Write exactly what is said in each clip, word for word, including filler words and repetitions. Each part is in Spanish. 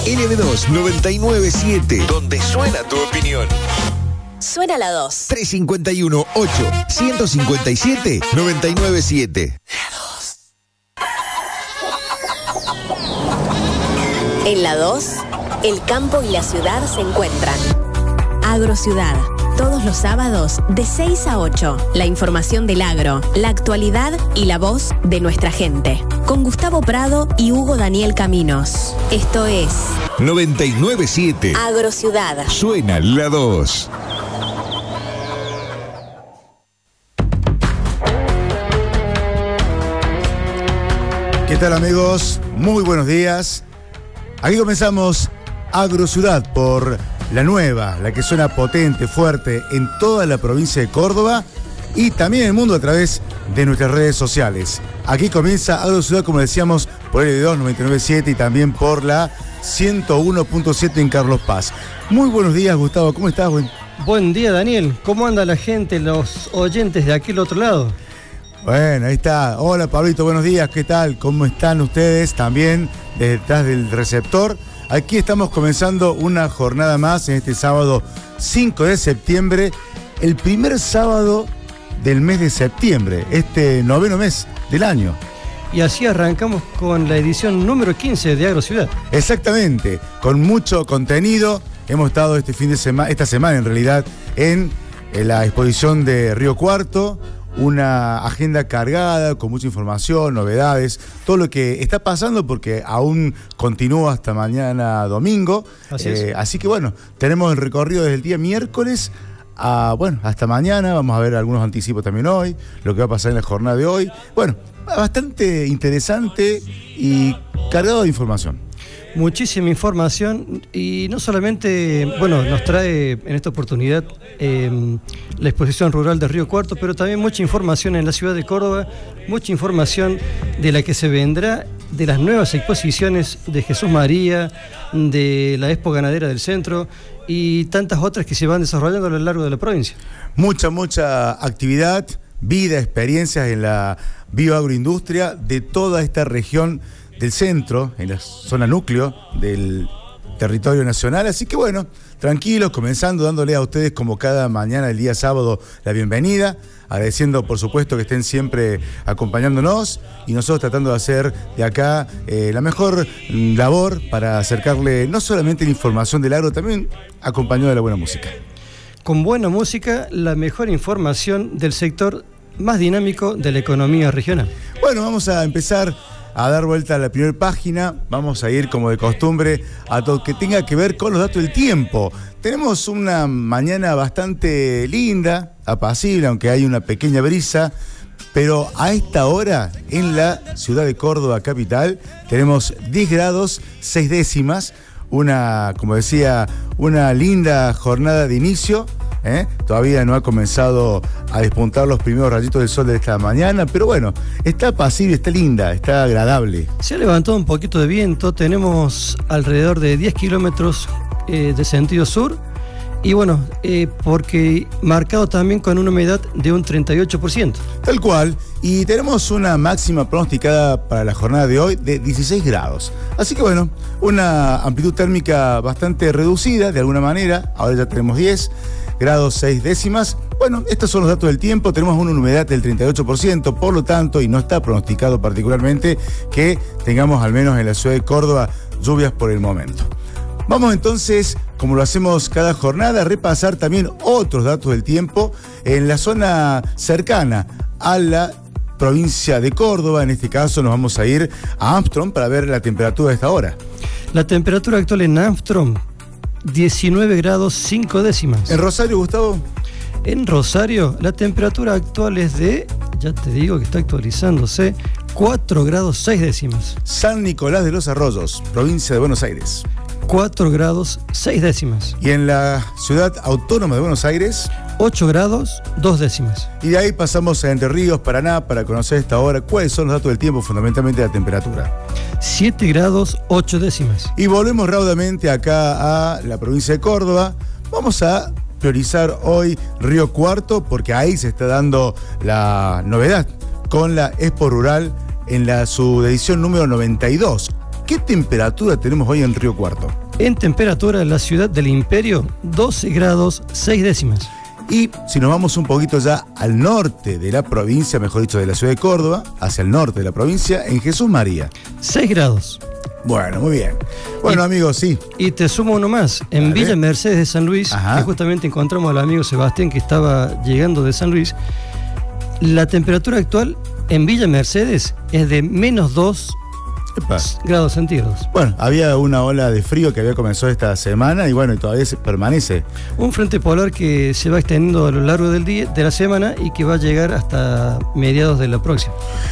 L B dos noventa y nueve punto siete, donde suena tu opinión. Suena la dos. tres cinco uno ocho, uno cinco siete, nueve nueve siete. En la dos, el campo y la ciudad se encuentran. Agrociudad. Todos los sábados de seis a ocho. La información del agro, la actualidad y la voz de nuestra gente. Con Gustavo Prado y Hugo Daniel Caminos. Esto es noventa y nueve punto siete. Agrociudad. Suena la dos. ¿Qué tal, amigos? Muy buenos días. Aquí comenzamos Agrociudad por la nueva, la que suena potente, fuerte en toda la provincia de Córdoba y también en el mundo a través de nuestras redes sociales. Aquí comienza Agrociudad, como decíamos, por L B dos noventa y nueve punto siete y también por la ciento uno punto siete en Carlos Paz. Muy buenos días, Gustavo. ¿Cómo estás, güey? Buen día, Daniel. ¿Cómo anda la gente, los oyentes de aquel otro lado? Bueno, ahí está. Hola, Pablito, buenos días. ¿Qué tal? ¿Cómo están ustedes? También detrás del receptor. Aquí estamos comenzando una jornada más en este sábado cinco de septiembre, el primer sábado del mes de septiembre, este noveno mes del año. Y así arrancamos con la edición número quince de Agrociudad. Exactamente, con mucho contenido. Hemos estado este fin de semana, esta semana en realidad, en, en la exposición de Río Cuarto. Una agenda cargada, con mucha información, novedades, todo lo que está pasando porque aún continúa hasta mañana domingo. Así, eh, así que bueno, tenemos el recorrido desde el día miércoles a, bueno, hasta mañana. Vamos a ver algunos anticipos también hoy, lo que va a pasar en la jornada de hoy. Bueno, bastante interesante y cargado de información. Muchísima información y no solamente, bueno, nos trae en esta oportunidad eh, la exposición rural de Río Cuarto, pero también mucha información en la ciudad de Córdoba, mucha información de la que se vendrá, de las nuevas exposiciones de Jesús María, de la Expo Ganadera del Centro y tantas otras que se van desarrollando a lo largo de la provincia. Mucha, mucha actividad, vida, experiencias en la bioagroindustria de toda esta región del centro, en la zona núcleo del territorio nacional. Así que bueno, tranquilos, comenzando dándole a ustedes como cada mañana el día sábado la bienvenida, agradeciendo por supuesto que estén siempre acompañándonos y nosotros tratando de hacer de acá eh, la mejor labor para acercarle no solamente la información del agro, también acompañado de la buena música. Con buena música, la mejor información del sector más dinámico de la economía regional. Bueno, vamos a empezar a dar vuelta a la primera página. Vamos a ir, como de costumbre, a todo lo que tenga que ver con los datos del tiempo. Tenemos una mañana bastante linda, apacible, aunque hay una pequeña brisa, pero a esta hora, en la ciudad de Córdoba capital, tenemos diez grados, seis décimas, una, como decía, una linda jornada de inicio. ¿Eh? Todavía no ha comenzado a despuntar los primeros rayitos del sol de esta mañana, pero bueno, está apacible, está linda, está agradable. Se ha levantado un poquito de viento, tenemos alrededor de diez kilómetros eh, de sentido sur y bueno, eh, porque marcado también con una humedad de un treinta y ocho por ciento. Tal cual, y tenemos una máxima pronosticada para la jornada de hoy de dieciséis grados. Así que bueno, una amplitud térmica bastante reducida de alguna manera, ahora ya tenemos diez grados seis décimas. Bueno, estos son los datos del tiempo. Tenemos una humedad del treinta y ocho por ciento, por lo tanto, y no está pronosticado particularmente que tengamos al menos en la ciudad de Córdoba lluvias por el momento. Vamos entonces, como lo hacemos cada jornada, a repasar también otros datos del tiempo en la zona cercana a la provincia de Córdoba. En este caso nos vamos a ir a Armstrong para ver la temperatura de esta hora. La temperatura actual en Armstrong, diecinueve grados cinco décimas. ¿En Rosario, Gustavo? En Rosario, la temperatura actual es de, ya te digo que está actualizándose, cuatro grados seis décimas. San Nicolás de los Arroyos, provincia de Buenos Aires. cuatro grados seis décimas. Y en la ciudad autónoma de Buenos Aires, ocho grados dos décimas. Y de ahí pasamos a Entre Ríos, Paraná, para conocer esta hora cuáles son los datos del tiempo, fundamentalmente la temperatura. siete grados ocho décimas. Y volvemos rápidamente acá a la provincia de Córdoba. Vamos a priorizar hoy Río Cuarto porque ahí se está dando la novedad con la Expo Rural en la, su edición número noventa y dos. ¿qué temperatura tenemos hoy en Río Cuarto? En temperatura, la ciudad del Imperio, doce grados, seis décimas. Y si nos vamos un poquito ya al norte de la provincia, mejor dicho, de la ciudad de Córdoba, hacia el norte de la provincia, en Jesús María. seis grados. Bueno, muy bien. Bueno, y, amigos, sí. Y te sumo uno más. En Vale. Villa Mercedes de San Luis, Ajá. que justamente encontramos al amigo Sebastián que estaba llegando de San Luis, la temperatura actual en Villa Mercedes es de menos dos grados centígrados. Bueno, había una ola de frío que había comenzado esta semana y bueno, y todavía se permanece. Un frente polar que se va extendiendo a lo largo del día, de la semana y que va a llegar hasta mediados de la próxima.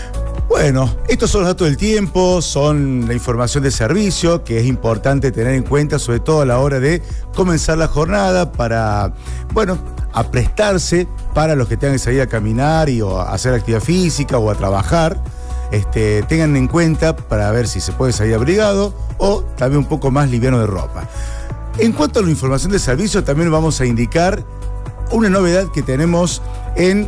Bueno, estos son los datos del tiempo, son la información de servicio que es importante tener en cuenta, sobre todo a la hora de comenzar la jornada para, bueno, aprestarse para los que tengan que salir a caminar y o a hacer actividad física o a trabajar. Este, tengan en cuenta para ver si se puede salir abrigado o también un poco más liviano de ropa. En cuanto a la información de servicio, también vamos a indicar una novedad que tenemos en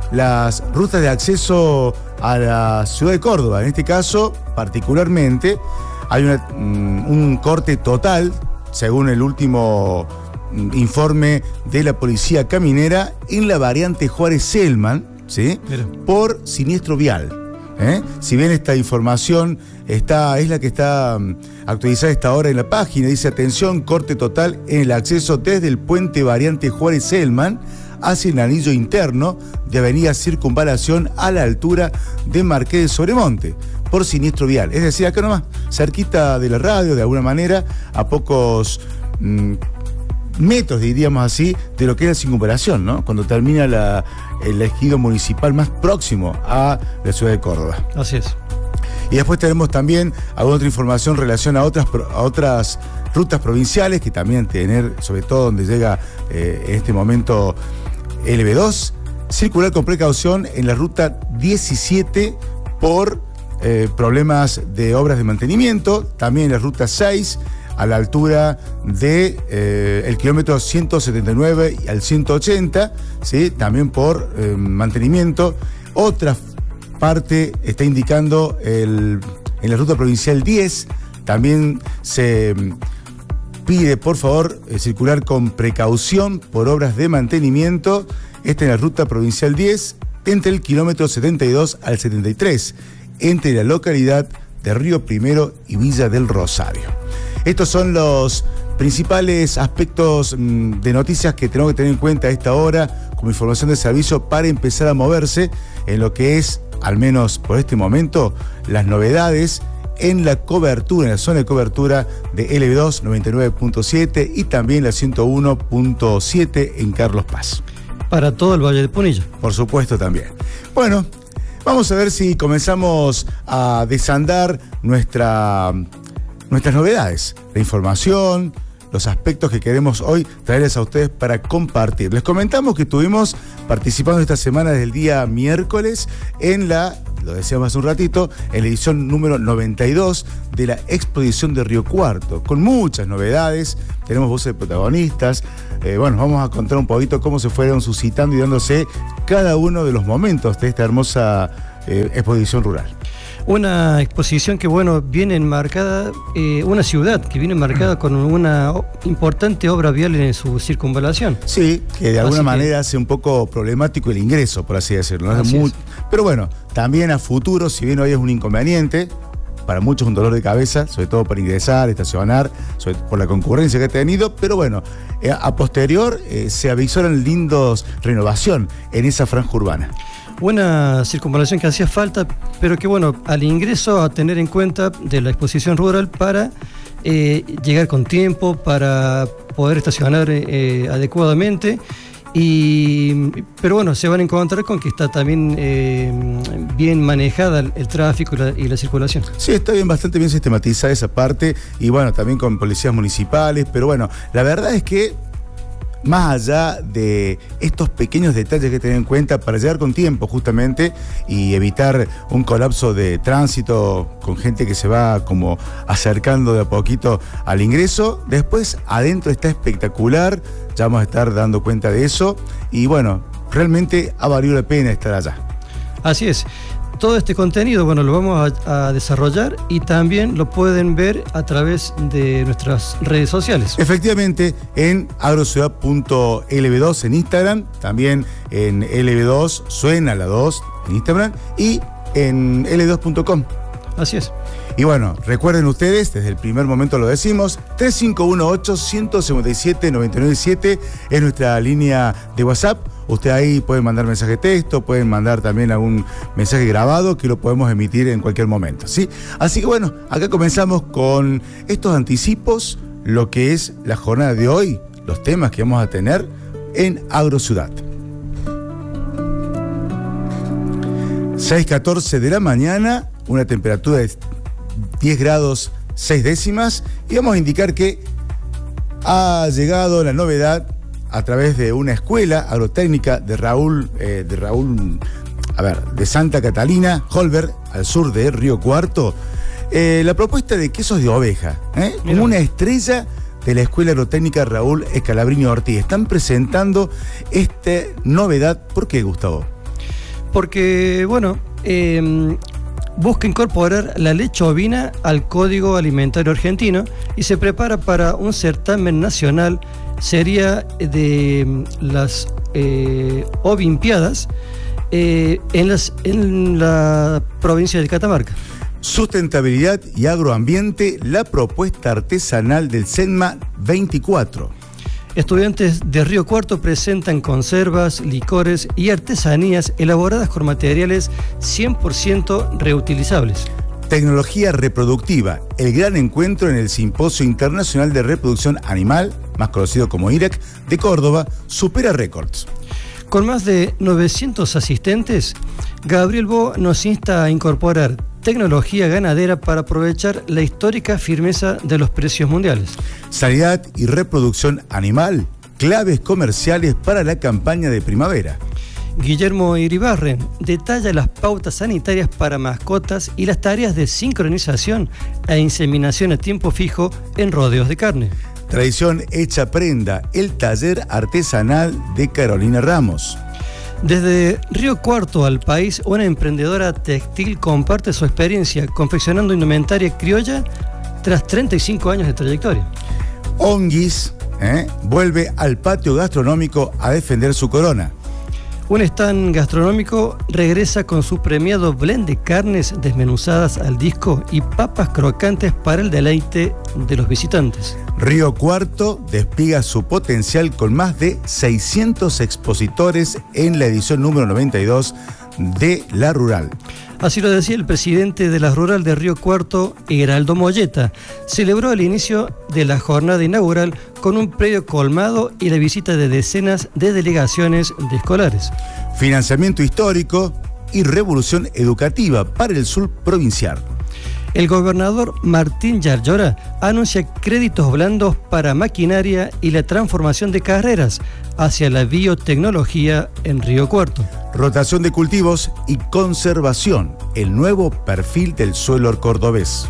las rutas de acceso a la ciudad de Córdoba. En este caso, particularmente, hay una, un corte total, según el último informe de la Policía Caminera, en la variante Juárez-Selman, ¿sí? por siniestro vial. ¿Eh? Si bien esta información está, es la que está um, actualizada a esta hora en la página, dice: atención, corte total en el acceso desde el puente variante Juárez-Selman hacia el anillo interno de avenida Circunvalación a la altura de Marqués de Sobremonte, por siniestro vial. Es decir, acá nomás, cerquita de la radio, de alguna manera, a pocos mmm, metros, diríamos así, de lo que es la circunvalación, ¿no? Cuando termina la, el ejido municipal más próximo a la ciudad de Córdoba. Así es. Y después tenemos también alguna otra información en relación a otras, a otras rutas provinciales que también tener, sobre todo donde llega eh, en este momento L B dos, circular con precaución en la ruta diecisiete por eh, problemas de obras de mantenimiento, también en la ruta seis, a la altura de eh, el kilómetro ciento setenta y nueve al ciento ochenta, ¿sí? También por eh, mantenimiento. Otra parte está indicando el, en la ruta provincial diez, también se pide por favor eh, circular con precaución por obras de mantenimiento. Esta en la ruta provincial diez, entre el kilómetro setenta y dos al setenta y tres, entre la localidad de Río Primero y Villa del Rosario. Estos son los principales aspectos mmm, de noticias que tenemos que tener en cuenta a esta hora como información de servicio para empezar a moverse en lo que es, al menos por este momento, las novedades en la cobertura, en la zona de cobertura de L B dos noventa y nueve punto siete y también la ciento uno punto siete en Carlos Paz. Para todo el Valle de Punilla. Por supuesto también. Bueno, vamos a ver si comenzamos a desandar nuestra... nuestras novedades, la información, los aspectos que queremos hoy traerles a ustedes para compartir. Les comentamos que estuvimos participando esta semana desde el día miércoles en la, lo decíamos hace un ratito, en la edición número noventa y dos de la Exposición de Río Cuarto, con muchas novedades, tenemos voces de protagonistas, eh, bueno, vamos a contar un poquito cómo se fueron suscitando y dándose cada uno de los momentos de esta hermosa eh, exposición rural. Una exposición que, bueno, viene enmarcada, eh, una ciudad que viene enmarcada con una importante obra vial en su circunvalación. Sí, que de alguna así manera que... hace un poco problemático el ingreso, por así decirlo. ¿No? Así Muy... es. Pero bueno, también a futuro, si bien hoy es un inconveniente, para muchos un dolor de cabeza, sobre todo para ingresar, estacionar, sobre, por la concurrencia que ha tenido, pero bueno, eh, a posterior eh, se avisoran lindos renovación en esa franja urbana. Buena circunvalación que hacía falta, pero que bueno, al ingreso a tener en cuenta de la exposición rural para eh, llegar con tiempo, para poder estacionar eh, adecuadamente. Y, pero bueno, se van a encontrar con que está también eh, bien manejada el, el tráfico y la, y la circulación. Sí, está bien, bastante bien sistematizada esa parte y bueno, también con policías municipales, pero bueno, la verdad es que más allá de estos pequeños detalles que tener en cuenta para llegar con tiempo justamente y evitar un colapso de tránsito con gente que se va como acercando de a poquito al ingreso, después adentro está espectacular, ya vamos a estar dando cuenta de eso y bueno, realmente ha valido la pena estar allá. Así es. todo este contenido, bueno, lo vamos a, a desarrollar y también lo pueden ver a través de nuestras redes sociales. Efectivamente, en agrociudad punto ele ve dos en Instagram, también en ele ve dos, suena la dos en Instagram y en ele ve dos punto com. Así es. Y bueno, recuerden ustedes, desde el primer momento lo decimos, tres cinco uno ocho, uno cinco siete, nueve nueve siete es nuestra línea de WhatsApp. Usted ahí puede mandar mensaje de texto, pueden mandar también algún mensaje grabado que lo podemos emitir en cualquier momento, ¿sí? Así que bueno, acá comenzamos con estos anticipos, lo que es la jornada de hoy, los temas que vamos a tener en Agrociudad. seis catorce de la mañana, una temperatura de diez grados seis décimas, y vamos a indicar que ha llegado la novedad a través de una escuela agrotécnica de Raúl, eh, de Raúl, a ver, de Santa Catalina, Holberg, al sur de Río Cuarto, eh, la propuesta de quesos de oveja, ¿eh? como una estrella de la Escuela Agrotécnica Raúl Escalabrini Ortiz. Están presentando esta novedad. ¿Por qué, Gustavo? Porque, bueno, eh, busca incorporar la leche ovina al Código Alimentario Argentino y se prepara para un certamen nacional. Sería de las eh, Olimpiadas eh, en, las, en la provincia de Catamarca. Sustentabilidad y agroambiente, la propuesta artesanal del SENMA veinticuatro. Estudiantes de Río Cuarto presentan conservas, licores y artesanías elaboradas con materiales cien por ciento reutilizables. Tecnología reproductiva, el gran encuentro en el Simposio Internacional de Reproducción Animal, más conocido como I R A C, de Córdoba, supera récords. Con más de novecientos asistentes, Gabriel Bo nos insta a incorporar tecnología ganadera para aprovechar la histórica firmeza de los precios mundiales. Sanidad y reproducción animal, claves comerciales para la campaña de primavera. Guillermo Iribarren detalla las pautas sanitarias para mascotas y las tareas de sincronización e inseminación a tiempo fijo en rodeos de carne. Tradición hecha prenda, el taller artesanal de Carolina Ramos. Desde Río Cuarto al país, una emprendedora textil comparte su experiencia confeccionando indumentaria criolla tras treinta y cinco años de trayectoria. Onguis ¿eh? vuelve al patio gastronómico a defender su corona. Un stand gastronómico regresa con su premiado blend de carnes desmenuzadas al disco y papas crocantes para el deleite de los visitantes. Río Cuarto despliega su potencial con más de seiscientos expositores en la edición número noventa y dos de La Rural. Así lo decía el presidente de la Rural de Río Cuarto, Heraldo Molleta. Celebró el inicio de la jornada inaugural con un predio colmado y la visita de decenas de delegaciones de escolares. Financiamiento histórico y revolución educativa para el sur provincial. El gobernador Martín Yarlora anuncia créditos blandos para maquinaria y la transformación de carreras hacia la biotecnología en Río Cuarto. Rotación de cultivos y conservación, el nuevo perfil del suelo cordobés.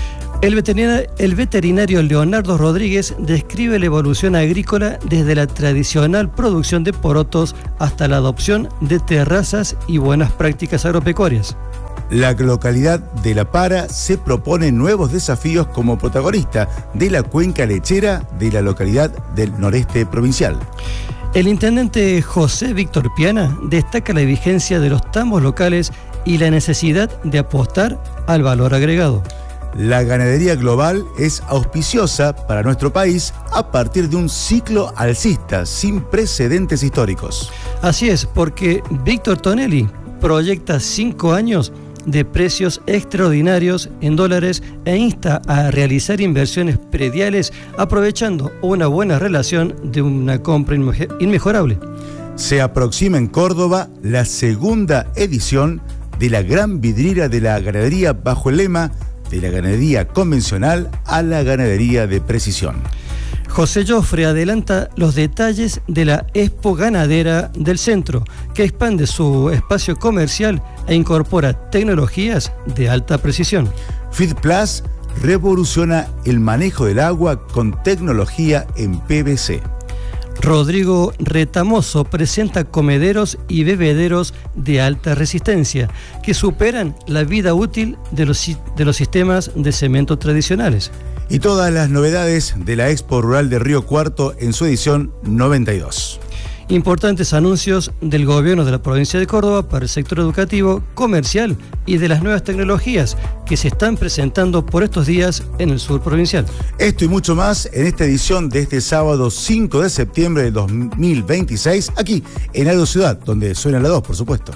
El veterinario, el veterinario Leonardo Rodríguez describe la evolución agrícola desde la tradicional producción de porotos hasta la adopción de terrazas y buenas prácticas agropecuarias. La localidad de La Para se propone nuevos desafíos como protagonista de la cuenca lechera de la localidad del noreste provincial. El intendente José Víctor Piana destaca la vigencia de los tambos locales y la necesidad de apostar al valor agregado. La ganadería global es auspiciosa para nuestro país a partir de un ciclo alcista sin precedentes históricos. Así es, porque Víctor Tonelli proyecta cinco años de precios extraordinarios en dólares e insta a realizar inversiones prediales aprovechando una buena relación de una compra inmejorable. Se aproxima en Córdoba la segunda edición de la Gran Vidriera de la Ganadería bajo el lema de la ganadería convencional a la ganadería de precisión. José Joffre adelanta los detalles de la Expo Ganadera del Centro, que expande su espacio comercial e incorpora tecnologías de alta precisión. FeedPlus revoluciona el manejo del agua con tecnología en P V C. Rodrigo Retamoso presenta comederos y bebederos de alta resistencia que superan la vida útil de los, de los sistemas de cemento tradicionales. Y todas las novedades de la Expo Rural de Río Cuarto en su edición noventa y dos. Importantes anuncios del gobierno de la provincia de Córdoba para el sector educativo, comercial y de las nuevas tecnologías que se están presentando por estos días en el sur provincial. Esto y mucho más en esta edición de este sábado cinco de septiembre de dos mil veintiséis, aquí en Agro Ciudad, donde suena la dos, por supuesto.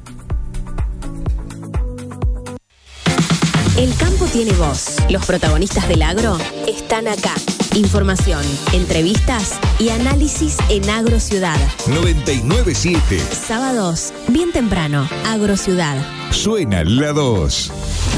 El campo tiene voz. Los protagonistas del agro están acá. Información, entrevistas y análisis en Agro Ciudad. noventa y nueve punto siete. Sábados, bien temprano, Agro Ciudad. Suena la dos.